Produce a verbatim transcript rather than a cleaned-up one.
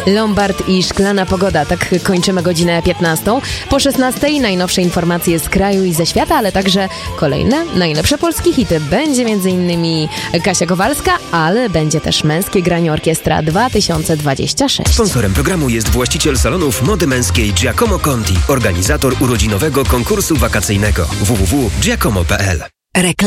Lombard i Szklana Pogoda. Tak kończymy godzinę piętnastą. Po szesnastej najnowsze informacje z kraju i ze świata, ale także kolejne najlepsze polskie hity. Będzie m.in. Kasia Kowalska, ale będzie też męskie granie Orkiestra dwa tysiące dwadzieścia sześć. Sponsorem programu jest właściciel salonów mody męskiej Giacomo Conti, organizator urodzinowego konkursu wakacyjnego w w w kropka giacomo kropka p l.